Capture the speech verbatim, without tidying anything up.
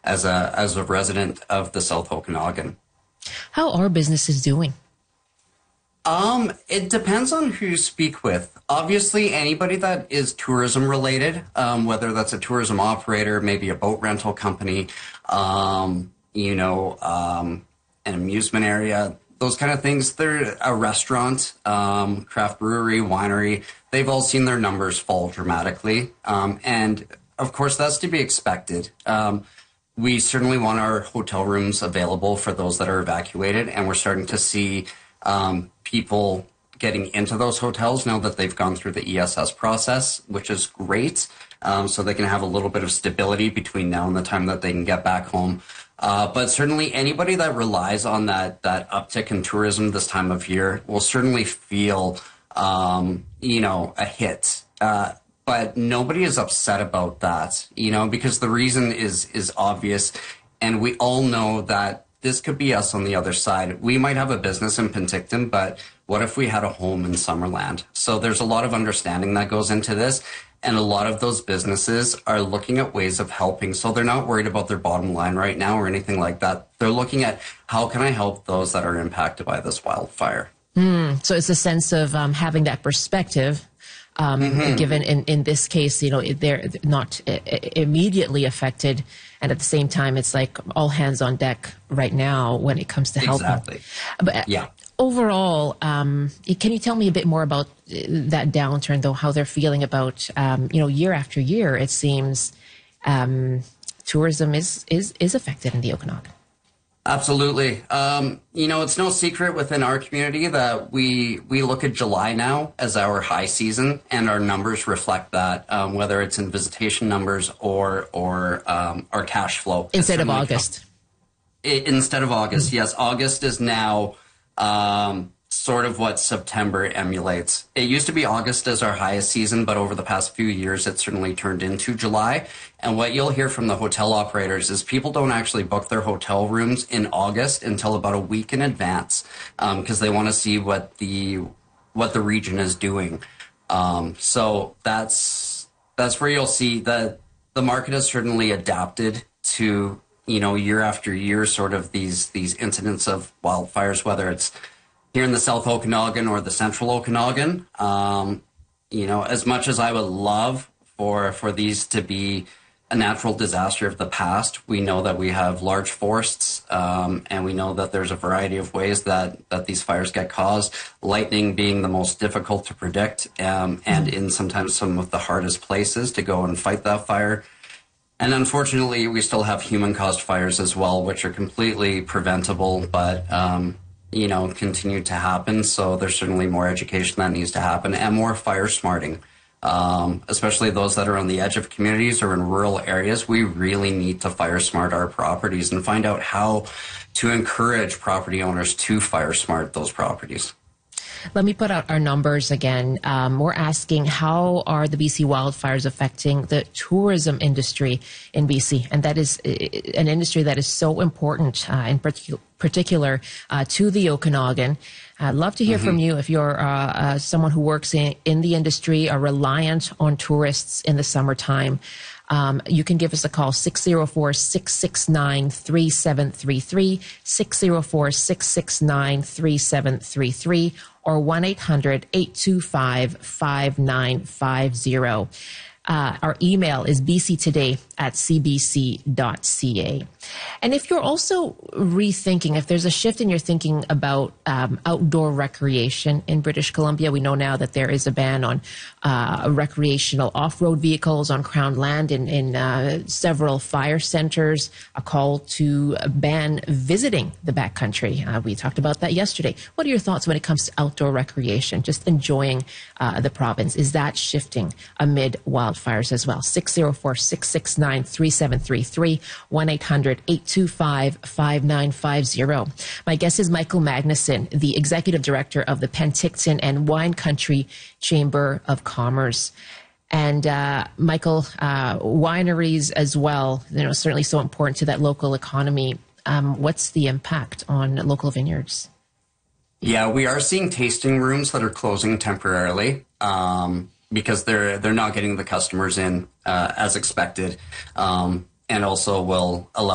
as a as a resident of the South Okanagan. How are businesses doing? Um, it depends on who you speak with. Obviously, anybody that is tourism related, um, whether that's a tourism operator, maybe a boat rental company, um, you know, um, an amusement area, those kind of things. They're a restaurant, um, craft brewery, winery. They've all seen their numbers fall dramatically. Um, and of course, that's to be expected. Um, we certainly want our hotel rooms available for those that are evacuated. And we're starting to see um, people getting into those hotels now that they've gone through the E S S process, which is great. Um, so they can have a little bit of stability between now and the time that they can get back home. Uh, but certainly anybody that relies on that that uptick in tourism this time of year will certainly feel, um, you know, a hit. Uh, but nobody is upset about that, you know, because the reason is is obvious. And we all know that this could be us on the other side. We might have a business in Penticton, but what if we had a home in Summerland? So there's a lot of understanding that goes into this. And a lot of those businesses are looking at ways of helping. So they're not worried about their bottom line right now or anything like that. They're looking at how can I help those that are impacted by this wildfire? Mm, so it's a sense of um, having that perspective. Um, mm-hmm. Given in, in this case, you know, they're not immediately affected. And at the same time, it's like all hands on deck right now when it comes to helping. Exactly. But yeah. Overall, um, can you tell me a bit more about that downturn, though, how they're feeling about, um, you know, year after year, it seems um, tourism is, is, is affected in the Okanagan? Absolutely. Um, you know, it's no secret within our community that we we look at July now as our high season, and our numbers reflect that, um, whether it's in visitation numbers or or um, our cash flow. Instead of August. It, instead of August, mm-hmm. Yes. August is now um, sort of what September emulates. It used to be August as our highest season, but over the past few years, it certainly turned into July. And what you'll hear from the hotel operators is people don't actually book their hotel rooms in August until about a week in advance, because um, they want to see what the what the region is doing. Um, so that's that's where you'll see that the market has certainly adapted to, you know, year after year, sort of these these incidents of wildfires, whether it's here in the South Okanagan or the Central Okanagan. Um, you know, as much as I would love for for these to be a natural disaster of the past, we know that we have large forests, um, and we know that there's a variety of ways that, that these fires get caused, lightning being the most difficult to predict, um, and in sometimes some of the hardest places to go and fight that fire. And unfortunately, we still have human-caused fires as well, which are completely preventable, but um, you know, continue to happen. So there's certainly more education that needs to happen and more fire smarting, um, especially those that are on the edge of communities or in rural areas. We really need to fire smart our properties and find out how to encourage property owners to fire smart those properties. Let me put out our numbers again. Um, we're asking how are the B C wildfires affecting the tourism industry in B C? And that is an industry that is so important, uh, in particular, particular uh, to the Okanagan. I'd love to hear mm-hmm. from you if you're uh, uh, someone who works in, in the industry, are reliant on tourists in the summertime. Um, you can give us a call, six oh four, six six nine, three seven three three, six oh four, six six nine, three seven three three, or one eight hundred, eight two five, five nine five zero. Uh, our email is b c today at c b c dot c a. And if you're also rethinking, if there's a shift in your thinking about um, outdoor recreation in British Columbia, we know now that there is a ban on uh, recreational off-road vehicles on Crown land in, in uh, several fire centers, a call to ban visiting the backcountry. Uh, we talked about that yesterday. What are your thoughts when it comes to outdoor recreation, just enjoying uh, the province? Is that shifting amid wildfires as well? six oh four, six six nine, three seven three three, one eight hundred, eight two five, five nine five zero. My guest is Michael Magnuson, the Executive Director of the Penticton and Wine Country Chamber of Commerce. And uh, Michael, uh, wineries as well, you know, certainly so important to that local economy. Um, what's the impact on local vineyards? Yeah, we are seeing tasting rooms that are closing temporarily um, because they're they're not getting the customers in uh, as expected, um, and also will allow